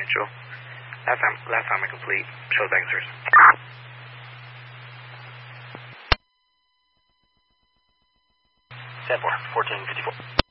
Neutral. Last time I complete. Show back answers. 10-4, 1454.